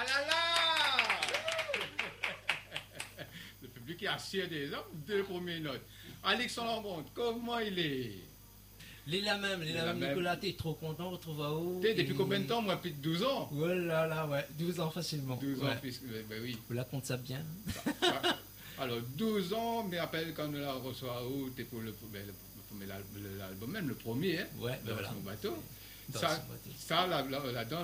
là là! Le public est assis des hommes, deux premières notes. Alexandre Lambron, comment il est? Léla même, Nicolas, t'es trop content, on retrouve à haut. Depuis combien de temps? Moi, plus de 12 ans. Oh là là, ouais, 12 ans facilement. 12 ans, ouais. puisque, ben oui. Vous la compte ça bien. Alors, 12 ans, mais après, quand on la reçoit à haut, t'es pour l'album même, le premier, hein, ouais, ben dans voilà. son bateau. Dans Ça, là-dedans,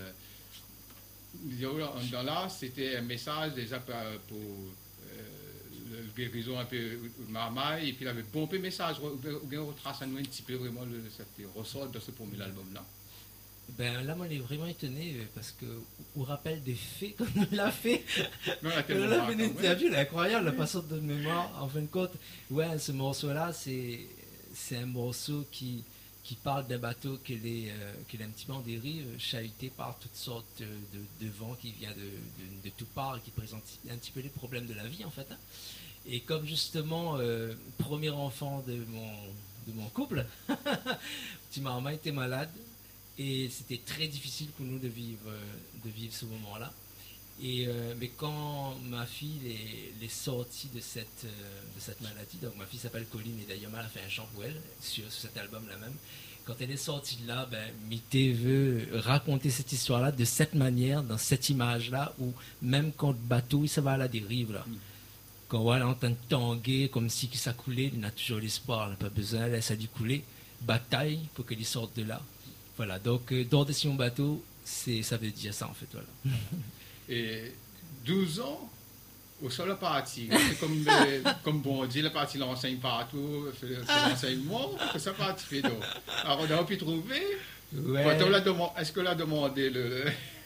dans là, c'était un message déjà pour le guérison un peu marmaille, et puis il avait bon peu de message, ou bien retrace à nous un petit peu vraiment cette ressort de ce premier album-là. Ben là, moi, on est vraiment étonné parce que on rappelle des faits comme on l'a fait. On a fait une interview, elle est incroyable, la passante de mémoire. En fin de compte, ouais, ce morceau-là, c'est un morceau qui parle d'un bateau qui est un petit peu en dérive, chahuté par toutes sortes de vents qui viennent de tout part et qui présentent un petit peu les problèmes de la vie, en fait. Hein. Et comme justement, premier enfant de mon couple, petit Marma était malade. Et c'était très difficile pour nous de vivre ce moment-là. Mais quand ma fille est sortie de cette maladie, donc ma fille s'appelle Colline et d'ailleurs elle a fait un chant pour elle sur cet album-là même. Quand elle est sortie de là, Mité veut raconter cette histoire-là de cette manière, dans cette image-là, où même quand le bateau ça va à la dérive, là, quand on est en train de tanguer comme si ça coulait, il a toujours l'espoir, il n'a pas besoin, elle laisse ça lui couler, bataille pour qu'elle sorte de là. Voilà, donc dans Destination Bateau, ça veut dire ça en fait. Voilà. Et 12 ans, au sol parti, c'est comme bon Dieu, la partie l'enseigne partout, c'est l'enseignement, que ça partie fait donc. Alors on a pu trouver, ouais. Est-ce que l'a demandé le...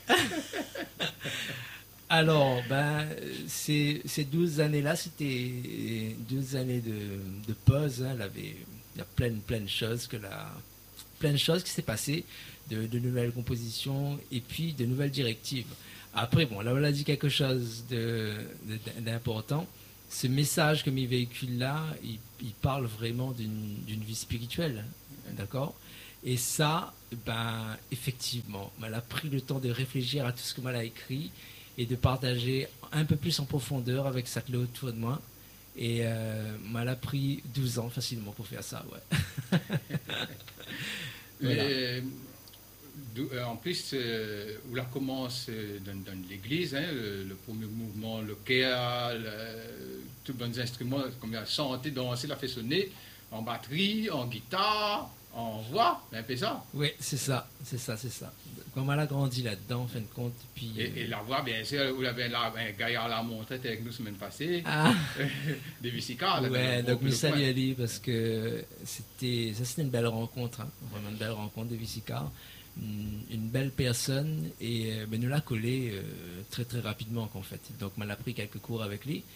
Alors, ces 12 années-là, c'était 12 années de pause. Hein, il y a plein de choses plein de choses qui s'est passé, de nouvelles compositions et puis de nouvelles directives. Après, bon, là, on a dit quelque chose d'important. Ce message que mes véhicules là, il parle vraiment d'une vie spirituelle, d'accord? Et ça, effectivement, elle a pris le temps de réfléchir à tout ce que elle a écrit et de partager un peu plus en profondeur avec ça qui est autour de moi. Et elle a pris 12 ans facilement pour faire ça, ouais. Voilà. En plus, où la commence dans l'église, hein, le premier mouvement, le chœur, tous les bons instruments, comme la chanter, danser, la fait sonner, en batterie, en guitare, en voix, un peu ça. Oui, c'est ça. Comme elle a grandi là-dedans, en fin de compte. Puis, et la voix, bien sûr, vous l'avez un gaillard l'a montré avec nous la semaine passée, des Vissicars. Oui, donc je salue Ali parce que c'était une belle rencontre, hein, vraiment une belle rencontre de Vissicars. Une belle personne et nous l'a collé très très rapidement en fait. Donc elle a pris quelques cours avec lui,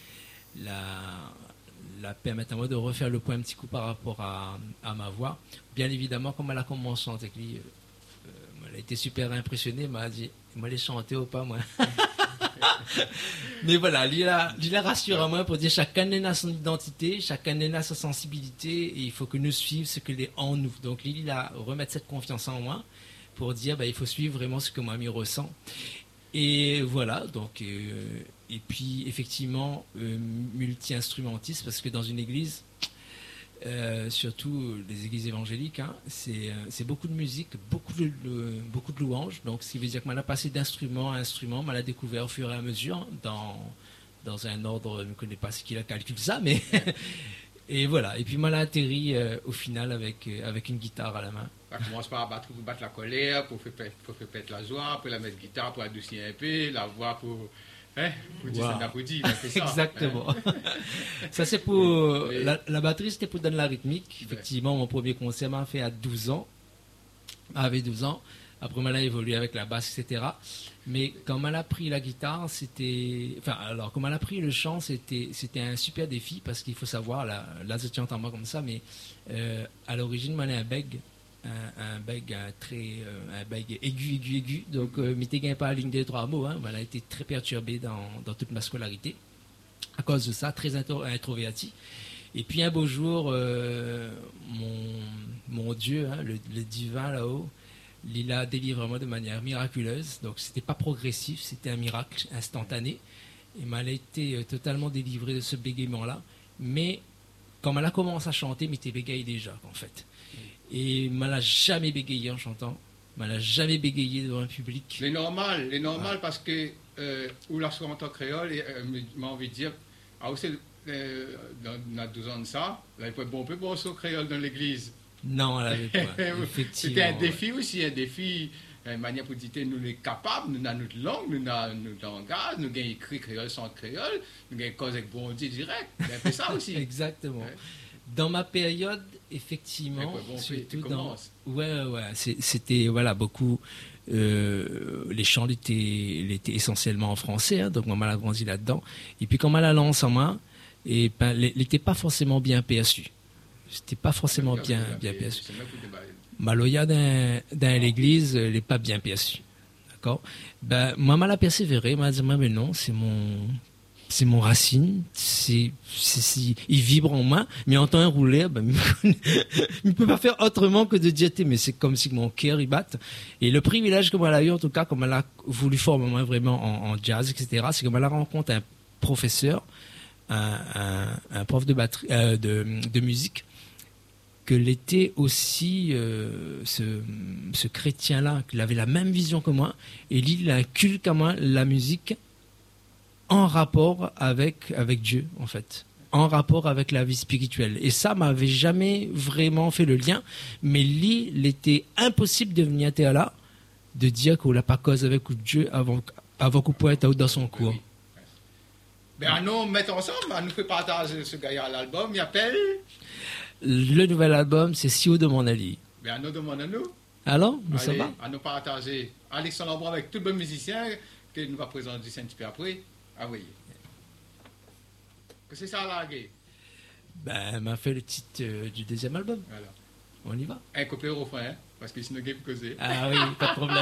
la permettre à moi de refaire le point un petit coup par rapport à ma voix. Bien évidemment, comme elle a commencé avec lui, elle a été super impressionnée, elle m'a dit, moi les chanter ou pas moi. Mais voilà, lui la rassure à moi pour dire chacun a son identité, chacun a sa sensibilité et il faut que nous suivions ce que est en nous. Donc lui, il a remettre cette confiance en moi pour dire il faut suivre vraiment ce que moi je ressens. Et voilà, donc et puis effectivement multi-instrumentiste parce que dans une église, surtout les églises évangéliques, hein, c'est beaucoup de musique, beaucoup de louanges. Donc ce qui veut dire que m'en a passé d'instrument à instrument, m'en a découvert au fur et à mesure dans un ordre, je ne connais pas ce qu'il a calculé ça, mais et voilà. Et puis m'en a atterri au final avec une guitare à la main. Ça commence par battre la colère, pour faire pète la joie, pour la mettre guitare pour adoucir un peu, la voix pour dire ça. Exactement. Ça c'est pour la batterie, c'était pour donner la rythmique. Effectivement, mon premier concert m'a fait à 12 ans. Avait 12 ans. Après, elle a évolué avec la basse, etc. Mais quand elle a pris la guitare, comme elle a pris le chant, c'était un super défi parce qu'il faut savoir, là je tiens en moi comme ça, mais à l'origine, moi, elle a un beg. Un beg aigu, donc m'était gagne pas la ligne des 3 mots, hein, elle a été très perturbée dans toute ma scolarité à cause de ça, très introvertie. Et puis un beau jour mon Dieu, hein, le divin là-haut Il a délivré moi de manière miraculeuse. Donc, c'était pas progressif, c'était un miracle instantané. Et m'a été totalement délivré de ce bégaiement-là. Mais, quand elle a commencé à chanter, mais t'es bégaye déjà, en fait. Et m'a jamais bégayé en chantant. M'a jamais bégayé devant un public. Les normal parce que, ou la chante en créole, m'a envie de dire, aussi, dans 12 ans de ça, il n'y avait pas bon peu bon au créole dans l'église. Non, elle n'avait pas. Effectivement. C'était un défi aussi, un défi. Une manière pour dire nous sommes capables, nous avons notre langue, nous avons notre langage, nous avons écrit créole sans créole, nous avons cause avec bon Dieu direct. C'est ça aussi. Exactement. Ouais. Dans ma période, effectivement, c'était voilà beaucoup. Les chants étaient essentiellement en français, hein, donc maman a grandi là-dedans. Et puis quand maman l'a lancé en main, et ben, il n'était pas forcément bien perçu. C'était pas forcément bien perçu. Maloya dans l'église, il n'est pas bien perçu. D'accord? Ben, maman l'a persévéré, m'a dit, mais non, c'est mon racine, il vibre en moi, mais en temps roulé, ben, il ne peut pas faire autrement que de dire, mais c'est comme si mon cœur, il batte. Et le privilège que moi, elle a eu, en tout cas, comme elle a voulu former vraiment en jazz, etc., c'est que elle a rencontré un professeur, un prof de batterie, de musique, que l'était aussi ce chrétien-là, qu'il avait la même vision que moi, et il inculque à moi la musique en rapport avec Dieu, en fait, en rapport avec la vie spirituelle. Et ça m'avait jamais vraiment fait le lien, mais il était impossible de venir à là, de dire qu'on n'a pas cause avec Dieu avant qu'on puisse être dans son cours. Ben, nous mettons ensemble, nous fait partager ce gars à l'album, il appelle... Le nouvel album, c'est Si haut de mon Ali. Ben, nous demandons à nous. Alors, nous sommes là. À nous partager. Alexandre Lambron avec tout le bon musicien que nous va présenter un petit peu après. Ah oui. Que c'est ça, là, Guy? Ben, m'a fait le titre du deuxième album. Voilà. On y va. Un couplet au refrain, hein, parce que sinon, Guy peut causer. Ah oui, pas de problème.